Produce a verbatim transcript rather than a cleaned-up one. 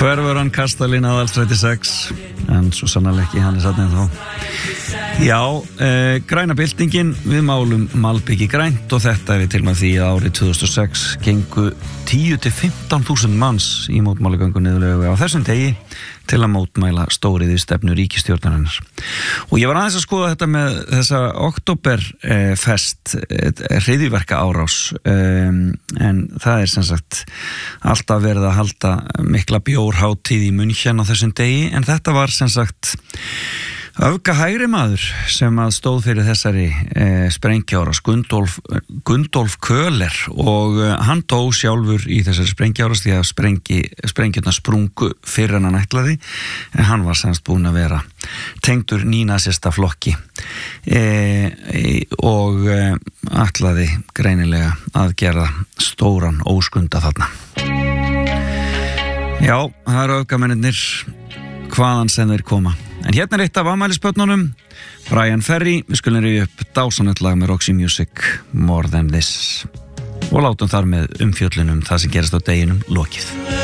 Hverfur hann Kastalín aðalstræti sex, en svo sannarlega ekki, hann er satt nefn þá. Já, eh, græna byltingin, við málum malbyggi grænt og þetta er við til með því að árið tvö þúsund og sex gengu tíu til fimmtán þúsund manns í mótmælagöngu niðurlegu á þessum degi til að mótmæla stóriði stefnu ríkisstjórnarinnar. Og ég var aðeins að skoða þetta með þessa októberfest, hryðjuverka árás, um, en það er sem sagt alltaf verið að halda mikla bjórhátíð í München á þessum degi, en þetta var sem sagt öfga hægri maður sem að stóð fyrir þessari eh, sprengjáras, Gundolf, Gundolf Köhler, og eh, hann dó sjálfur í þessari sprengjáras því að sprengi, sprengjurnar sprungu fyrir hann ætlaði, en hann var semst búinn að vera tengdur nýnasista flokki eh, og eh, ætlaði greinilega að gera stóran óskunda þarna. Já, það eru öfgamennirnir hvaðan sem þeir koma. En hérna er eitt af afmælisbörnunum, Brian Ferry, við skulum rifja upp dásamlegt lag með Roxy Music, More Than This, og látum þar með umfjöllunum það sem gerast á deginum lokið.